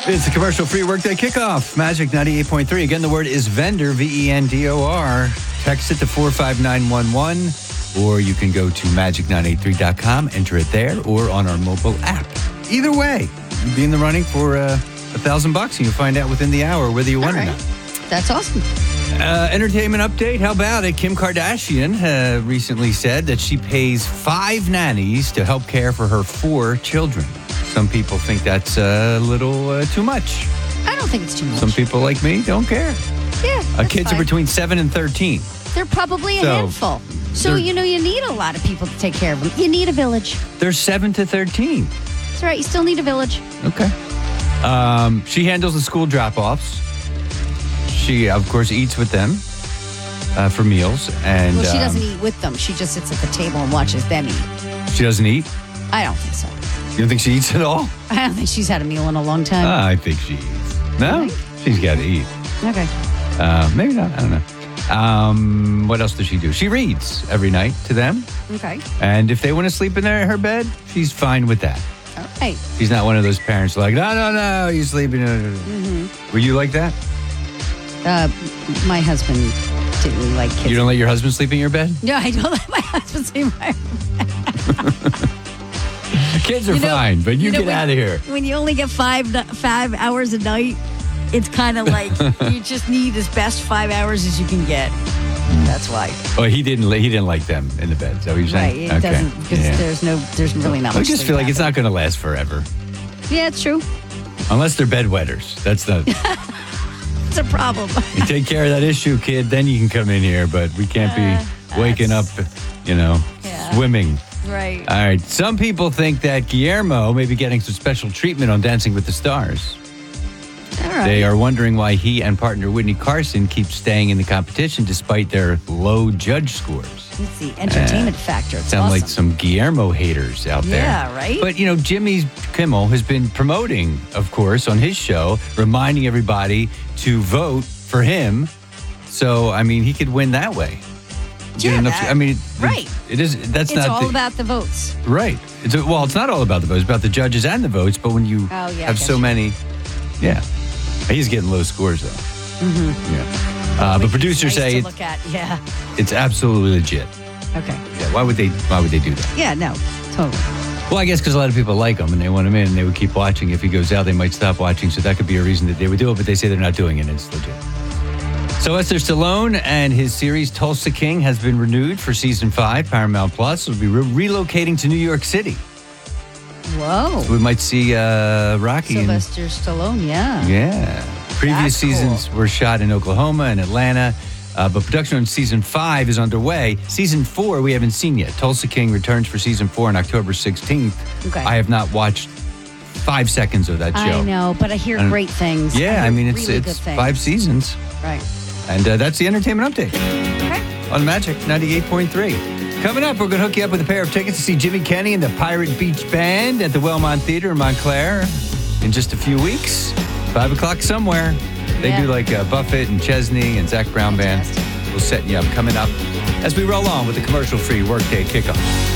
It's the commercial-free workday kickoff. Magic 98.3. Again, the word is vendor, VENDOR. Text it to 45911, or you can go to magic983.com, enter it there, or on our mobile app. Either way, you'll be in the running for $1,000, and you'll find out within the hour whether you won or not. That's awesome. Entertainment update. How about it? Kim Kardashian recently said that she pays 5 nannies to help care for her 4 children. Some people think that's a little too much. I don't think it's too much. Some people like me don't care. Yeah, Kids fine. are between 7 and 13. They're probably a handful. So, you need a lot of people to take care of them. You need a village. They're 7 to 13. That's right. You still need a village. Okay. She handles the school drop-offs. She, of course, eats with them for meals. And Well, she doesn't eat with them. She just sits at the table and watches them eat. She doesn't eat? I don't think so. You don't think she eats at all? I don't think she's had a meal in a long time. I think she eats. No? She's got to eat. Okay. Maybe not. I don't know. What else does she do? She reads every night to them. Okay. And if they want to sleep in her bed, she's fine with that. All right. She's not one of those parents like, no, you sleeping. Mm-hmm. Were you like that? My husband didn't really like kids. You don't let your husband sleep in your bed? No, I don't let my husband sleep in my bed. Kids are fine, but you get out of here. When you only get 5 hours a night, it's kind of like you just need as best 5 hours as you can get. That's why. Oh, he didn't like them in the bed. Is that what you're saying? Right. It doesn't because there's really not much. I just feel like it's not going to last forever. Yeah, it's true. Unless they're bedwetters. That's the. It's a problem. You take care of that issue, kid, then you can come in here. But we can't be waking up, swimming. Right. All right. Some people think that Guillermo may be getting some special treatment on Dancing with the Stars. All right. They are wondering why he and partner Whitney Carson keep staying in the competition despite their low judge scores. It's the entertainment factor. It's sound awesome. like some Guillermo haters out there. Yeah, right? But, Jimmy Kimmel has been promoting, of course, on his show, reminding everybody to vote for him. So, he could win that way. Yeah, right. It is. That's it's not all about the votes. Right. It's not all about the votes. It's about the judges and the votes. But when you have so many, he's getting low scores though. Mm-hmm. Yeah. But producers say to look at. Yeah. It's absolutely legit. Okay. Yeah. Why would they do that? Yeah. No. Totally. Well, I guess because a lot of people like him and they want him in and they would keep watching. If he goes out, they might stop watching. So that could be a reason that they would do it. But they say they're not doing it. And it's legit. Sylvester Stallone and his series Tulsa King has been renewed for season 5. Paramount Plus will be relocating to New York City. Whoa. So we might see Rocky. Sylvester Stallone, yeah. Yeah. Previous seasons were shot in Oklahoma and Atlanta, but production on season 5 is underway. Season 4 we haven't seen yet. Tulsa King returns for season 4 on October 16th. Okay. I have not watched 5 seconds of that show. I know, but I hear great things. Yeah, it's really good things. 5 seasons. Right. And that's the entertainment update. Okay. On Magic 98.3. Coming up, we're going to hook you up with a pair of tickets to see Jimmy Kenny and the Pirate Beach Band at the Wellmont Theater in Montclair in just a few weeks. 5 o'clock somewhere. They do like Buffett and Chesney and Zach Brown Band. We'll set you up coming up as we roll on with the commercial-free Workday Kickoff.